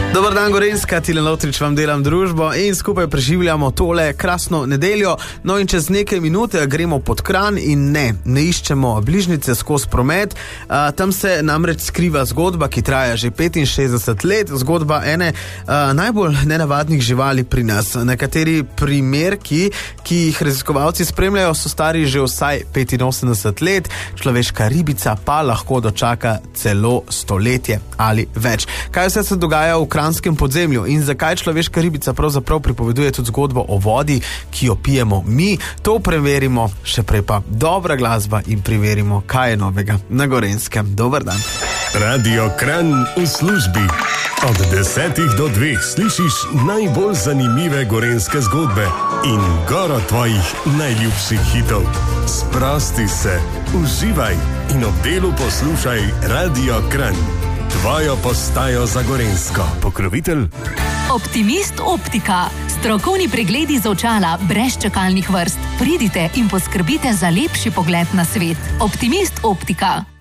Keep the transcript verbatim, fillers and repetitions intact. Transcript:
Dobar dan, Gorenjska, Tilen Lotrič vam delam družbo in skupaj preživljamo tole krasno nedeljo. No in čez nekaj minut gremo pod Kranj in ne, ne iščemo bližnjice skozi promet. A, tam se namreč skriva zgodba, ki traja že petinšestdeset let, zgodba ene a, najbolj nenavadnih živali pri nas. Nekateri primerki, ki jih raziskovalci spremljajo, so stari že vsaj petinosemdeset let, človeška ribica pa lahko dočaka celo stoletje ali več. Kaj vse se dogaja v kranjskem podzemlju in zakaj človeška ribica pravzaprav pripoveduje tudi zgodbo o vodi, ki jo pijemo mi, to preverimo, še prej pa dobra glasba in preverimo, kaj je novega na Gorenjskem. Dobar dan. Radio Kranj v službi. Od desetih do dveh slišiš najbolj zanimive gorenjske zgodbe in goro tvojih najljubših hitov. Sprosti se, uživaj in ob delu poslušaj Radio Kranj. Tvojo postajo za Gorenjsko. Pokrovitelj Optimist Optika. Strokovni pregledi z očala brez čakalnih vrst. Pridite in poskrbite za lepši pogled na svet. Optimist Optika.